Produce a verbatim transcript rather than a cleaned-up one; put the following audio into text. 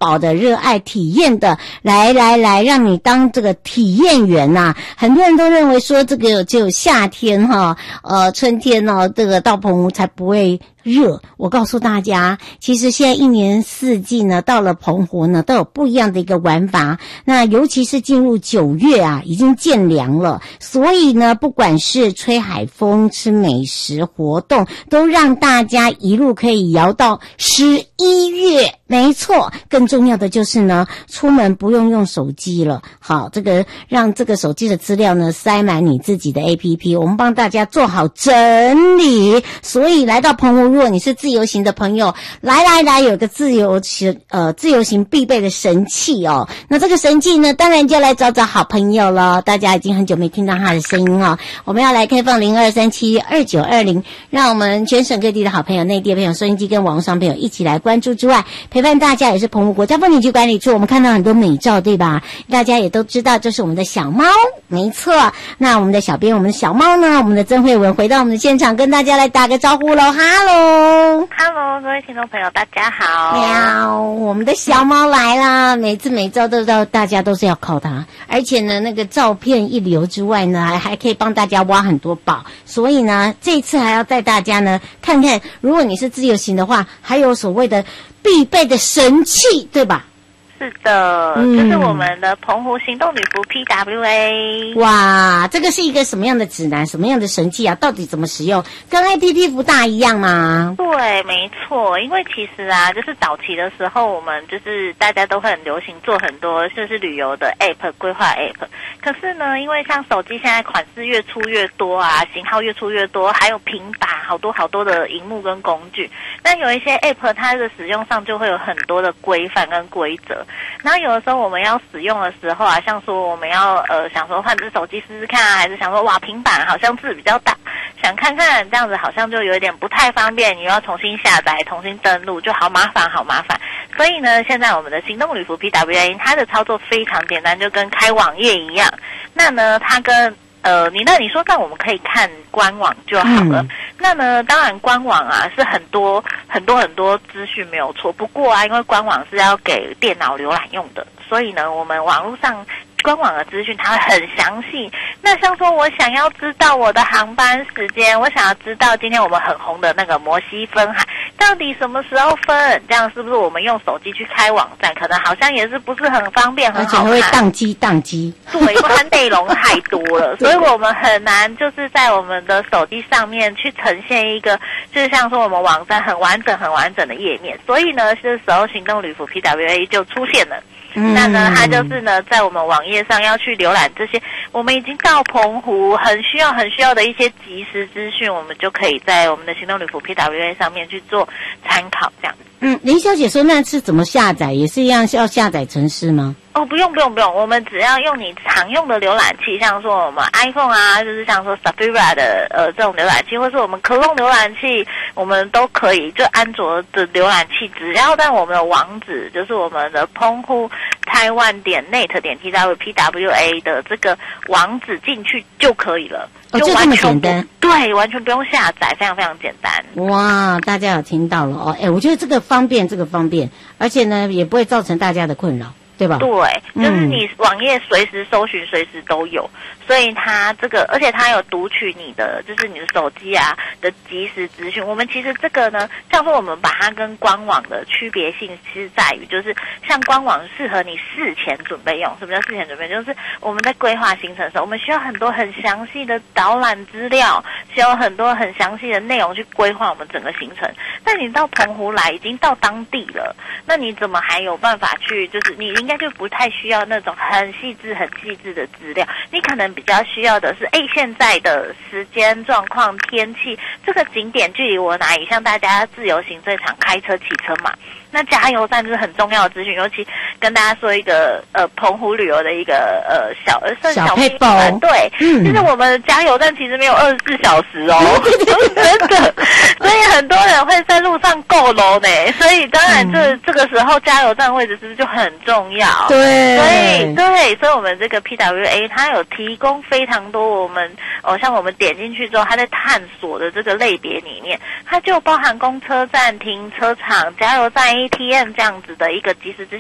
宝的、热爱体验的，来来来，让你当这个体验员呐、啊。很多人都认为说这个只有夏天哈，呃，春天呢、哦，这个到澎湖才不会热。我告诉大家，其实现在一年四季呢，到了澎湖呢，都有不一样的一个玩法。那尤其是进入九月啊，已经渐凉了，所以呢，不管是吹海风、吃美食活动，都让大家一路可以摇到十一月。没错，更重要的就是呢，出门不用用手机了。好，这个让这个手机的资料呢塞满你自己的 A P P， 我们帮大家做好整理。所以来到澎湖，如果你是自由行的朋友，来来来，有个自由行呃自由行必备的神器哦。那这个神器呢，当然就来找找好朋友了。大家已经很久没听到他的声音哦，我们要来开放零二三七二九二零，让我们全省各地的好朋友、内地的朋友、收音机跟网络上朋友一起来关注之外，陪伴大家也是澎湖国家风景区管理处，我们看到很多美照，对吧？大家也都知道，这是我们的小猫，没错。那我们的小编，我们的小猫呢？我们的曾慧文回到我们的现场，跟大家来打个招呼喽。Hello，Hello， 各位听众朋友，大家好。 喵，我们的小猫来啦！每次每周都到，大家都是要靠它，而且呢，那个照片一流之外呢，还还可以帮大家挖很多宝。所以呢，这次还要带大家呢看看，如果你是自由行的话，还有所谓的必备的神器，对吧？ 是的，嗯，这是我们的澎湖行动旅服 P W A。 哇，这个是一个什么样的指南，什么样的神器啊？到底怎么使用？跟 A P P 不大一样吗？ 对，没错。因为其实啊，就是早期的时候，我们就是大家都会很流行做很多就是旅游的 App 规划 App。可是呢，因为像手机现在款式越出越多啊，型号越出越多，还有平板好多好多的荧幕跟工具，那有一些 App 它的使用上就会有很多的规范跟规则。然后有的时候我们要使用的时候啊，像说我们要呃想说换只手机试试看啊，还是想说哇平板好像字比较大，想看看这样子好像就有点不太方便，你又要重新下载、重新登录，就好麻烦好麻烦。所以呢，现在我们的行动旅服 P W A 它的操作非常简单，就跟开网页一样。那呢，它跟呃，你那你说那我们可以看官网就好了。嗯、那呢，当然官网啊是很多很多很多资讯没有错，不过啊，因为官网是要给电脑浏览用的，所以呢，我们网络上官网的资讯它会很详细。那像说我想要知道我的航班时间，我想要知道今天我们很红的那个摩西分海到底什么时候分，这样是不是我们用手机去开网站，可能好像也是不是很方便，很好看， 而且会宕机宕机。 对，因为它内容太多了，所以我们很难就是在我们的手机上面去呈现一个，就是像说我们网站很完整、很完整的页面。所以呢，这时候行动旅服 P W A 就出现了。嗯、那呢，它就是呢，在我们网页上要去浏览这些，我们已经到澎湖很需要、很需要的一些即时资讯，我们就可以在我们的行动旅服 P W A 上面去做参考，这样。 嗯，林小姐说那是怎么下载？也是一样是要下载程式吗？ 哦，不用不用不用，我们只要用你常用的浏览器，像说我们 iPhone 啊，就是像说 Safari 的呃这种浏览器，或是我们 Chrome 浏览器，我们都可以。就安卓的浏览器，只要在我们的网址，就是我们的澎湖台湾点 net 点 T W P W A 的这个网址进去就可以了。 哦，就这么简单？ 对，完全不用下载，非常非常简单。 哇，大家有听到了哦？哎，我觉得这个方便，这个方便，而且呢，也不会造成大家的困扰。对吧？ 对，就是你网页随时搜寻，随时都有，所以它这个，而且它有读取你的，就是你的手机啊的即时资讯。我们其实这个呢，像说我们把它跟官网的区别性是在于，就是像官网适合你事前准备用。什么叫事前准备？就是我们在规划行程的时候，我们需要很多很详细的导览资料，需要很多很详细的内容去规划我们整个行程。那你到澎湖来，已经到当地了，那你怎么还有办法去？就是你应该就不太需要那种很细致、很细致的资料，你可能比较需要的是，哎，现在的时间状况、天气，这个景点距离我哪里？像大家自由行最常开车、骑车嘛。那加油站就是很重要的资讯，尤其跟大家说一个呃澎湖旅游的一个呃小呃算小配包，对，嗯，就是我们加油站其实没有二十四小时哦，真的，所以很多人会在路上购楼呢，所以当然这、嗯、这个时候加油站位置是不是就很重要？ 对， 所以对，所以我们这个 P W A 它有提供非常多我们哦，像我们点进去之后，它在探索的这个类别里面，它就包含公车站、停车场、加油站。A T M 这样子的一个即时资讯。